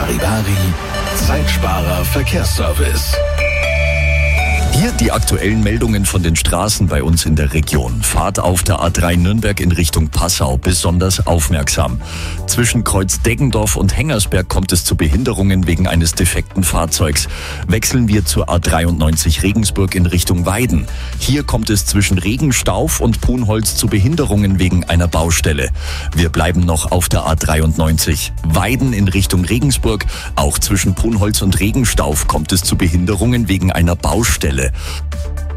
Charivari, Zeitsparer Verkehrsservice. Hier die aktuellen Meldungen von den Straßen bei uns in der Region. Fahrt auf der A3 Nürnberg in Richtung Passau besonders aufmerksam. Zwischen Kreuz Deggendorf und Hengersberg kommt es zu Behinderungen wegen eines defekten Fahrzeugs. Wechseln wir zur A93 Regensburg in Richtung Weiden. Hier kommt es zwischen Regenstauf und Punholz zu Behinderungen wegen einer Baustelle. Wir bleiben noch auf der A93. Weiden in Richtung Regensburg. Auch zwischen Punholz und Regenstauf kommt es zu Behinderungen wegen einer Baustelle.